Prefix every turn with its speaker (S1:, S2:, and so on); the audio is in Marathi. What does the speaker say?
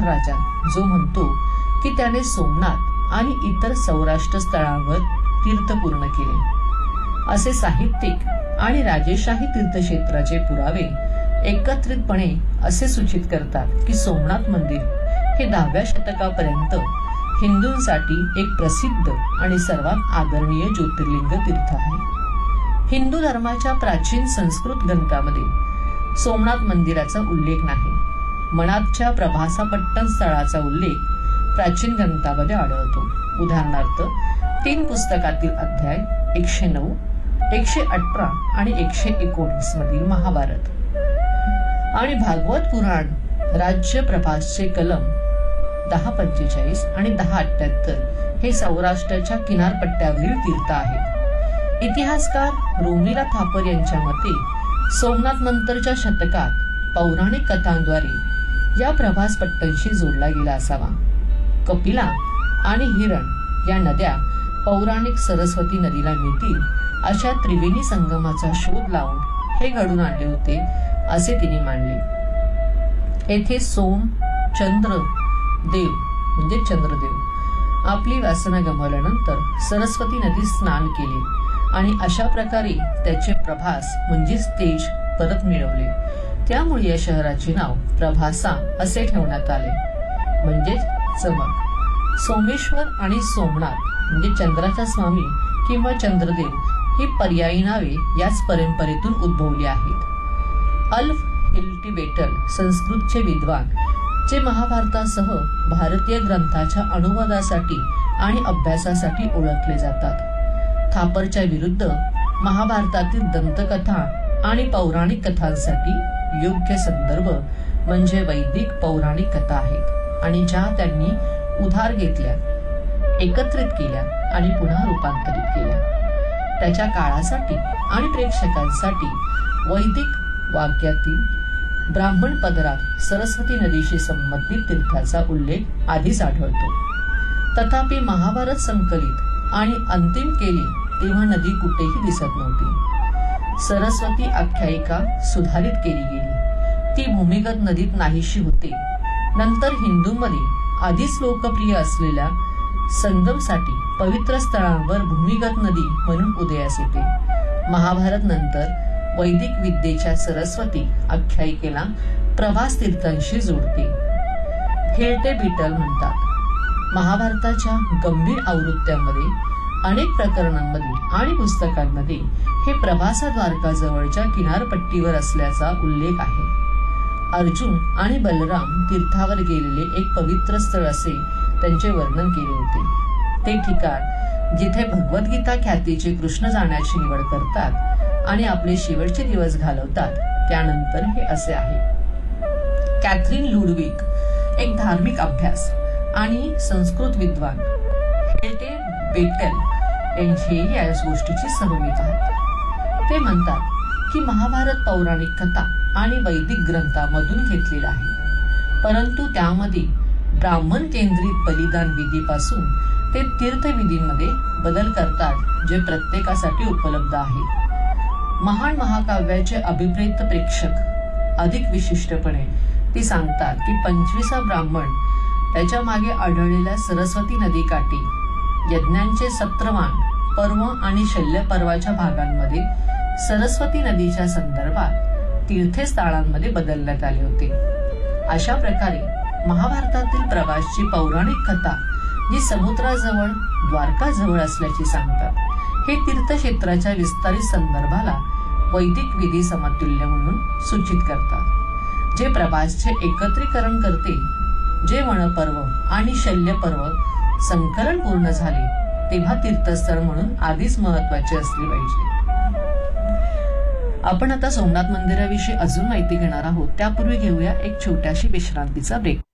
S1: कुंभार राजा, जो म्हणतो की त्याने सोमनाथ आणि इतर सौराष्ट्र स्थळांवर तीर्थ पूर्ण केले, असे साहित्यिक आणि राजेशाही तीर्थक्षेत्राचे पुरावे एकत्रितपणे असे सूचित करतात की सोमनाथ मंदिर हे 10व्या शतकापर्यंत हिंदूंसाठी एक प्रसिद्ध आणि सर्वात आदरणीय ज्योतिर्लिंग तीर्थ आहे. हिंदू धर्माच्या प्राचीन संस्कृत ग्रंथामध्ये सोमनाथ मंदिराचा उल्लेख नाही. मनातच्या प्रभासापट्टण स्थळाचा उल्लेख प्राचीन ग्रंथामध्ये आढळतो. उदाहरणार्थ 3 पुस्तकातील अध्याय 109, 118 आणि 119 मधील महाभारत आणि भागवत पुराण राज्य प्रभासचे कलम 1045 आणि 1078 हे सौराष्ट्राच्या किनारपट्ट्यावरील तीर्थ आहेत. इतिहासकार रोमिला थापर यांच्या मते सोमनाथ नंतरच्या शतकात पौराणिक कथांद्वारे या प्रभास पट्टणशी जोडला गेला असावा. कपिला आणि हिरण या नद्या पौराणिक सरस्वती नदीला मिळतील अशा त्रिवेणी संगमाचा शोध लावून हे घडून आणले होते असे तिने मानले. येथे सोम चंद्र देव म्हणजे चंद्रदेव आपली वासना गमावल्यानंतर सरस्वती नदीत स्नान केले आणि अशा प्रकारे त्याचे प्रभास म्हणजेच तेज परत मिळवले. त्यामुळे या शहराचे नाव प्रभासा असे ठेवण्यात आले, म्हणजेच चमक. सोमेश्वर आणि सोमनाथ म्हणजे चंद्राचा स्वामी किंवा चंद्रदेव ही पर्यायी नावे याच परंपरेतून उद्भवली आहेत. अल्फ हिल्टीबेटल संस्कृतचे विद्वान जे महाभारतासह भारतीय ग्रंथाच्या अनुवादासाठी आणि अभ्यासासाठी ओळखले जातात. थापरच्या विरुद्ध महाभारतातील दंतकथा आणि पौराणिक कथांसाठी योग्य संदर्भ म्हणजे वैदिक पौराणिक कथा आहेत आणि ज्या त्यांनी उधार घेतल्या, एकत्रित केल्या आणि पुन्हा रूपांतरित केल्या. त्याच्या काळासाठी आणि प्रेक्षकांसाठी वैदिक वाक्यातील ब्राह्मण पदरात सरस्वती नदीशी संबंधित तीर्थाचा उल्लेख आधीच आढळतो. तथापि महाभारत संकलित आणि अंतिम केली तेव्हा नदी कुठेही दिसत नव्हती. सरस्वती आख्यायिका सुधारित केली गेली. ती भूमिगत नदीत नाहीशी होते. नंतर हिंदूंमध्ये आधीच लोकप्रिय असलेल्या संगमसाठी पवित्र स्थळांवर भूमिगत नदी म्हणून उदयास येते. महाभारत नंतर वैदिक विद्येच्या सरस्वती आख्यायिकेला प्रभास तीर्थांशी जोडते. हेल्टे बीटल म्हणतात, महाभारताच्या गंभीर आवृत्त्यांमध्ये अनेक प्रकरणांमध्ये आणि पुस्तकांमध्ये हे प्रभासा द्वारकाजवळच्या किनारपट्टीवर असल्याचा उल्लेख आहे. अर्जुन आणि बलराम तीर्थावर गेलेले एक पवित्र स्थळ असे त्यांचे वर्णन केले होते. ते ठिकाण जिथे भगवद्गीता ख्यातीचे कृष्ण जाण्याची निवड करतात आणि आपले शेवटचे दिवस घालवतात, त्यानंतर हे असे आहे. कॅथरीन लुडविक एक धार्मिक अभ्यास आणि संस्कृत विद्वान हेल्टे बेटल यांचे या गोष्टीची सहमत आहेत. ते म्हणतात की महाभारत पौराणिक कथा आणि वैदिक ग्रंथामधून घेतलेला आहे, परंतु त्यामध्ये ब्राह्मण केंद्रित बलिदान विधीपासून ते तीर्थविधींमध्ये बदल करतात जे प्रत्येकासाठी उपलब्ध आहेत. महान महाकाव्याचे अभिप्रेत प्रेक्षक अधिक विशिष्टपणे ती सांगतात की 25वा ब्राह्मण त्याच्या मागे आढळलेल्या सरस्वती नदीकाठी यज्ञांचे सत्रवान पर्व आणि शल्य पर्वाच्या भागांमध्ये सरस्वती नदीच्या संदर्भात तीर्थस्थळांमध्ये बदलण्यात आले होते. अशा प्रकारे महाभारतातील प्रवासची पौराणिक कथा जी समुद्राजवळ द्वारकाजवळ असल्याचे सांगतात, हे तीर्थक्षेत्राच्या विस्तारित संदर्भाला वैदिक विधी समतुल्य म्हणून सूचित करतात, जे प्रभासचे एकत्रीकरण करते. जे वनपर्व आणि शल्य पर्व संकलन पूर्ण झाले तेव्हा तीर्थस्थळ म्हणून आधीच महत्वाचे असले पाहिजे. आपण आता सोमनाथ मंदिराविषयी अजून माहिती घेणार आहोत. त्यापूर्वी घेऊया एक छोट्याशी विश्रांतीचा ब्रेक.